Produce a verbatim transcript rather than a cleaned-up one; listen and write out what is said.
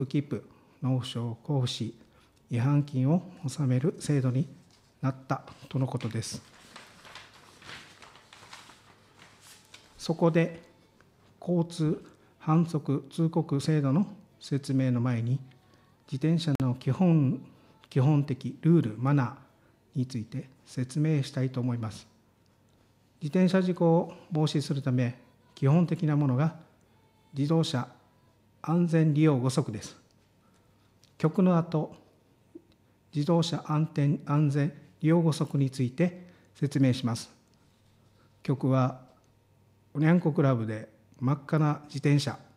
切符納付書を交付し、違反金を納める制度になったとのことです。そこで、交通反則通告制度の説明の前に、自転車の基本基本的ルール、マナーについて説明したいと思います。自転車事故を防止するため、基本的なものが自動車安全利用原則です。曲の後、自動車安全安全利用原則について説明します。曲はおにゃんこクラブで真っ赤な自転車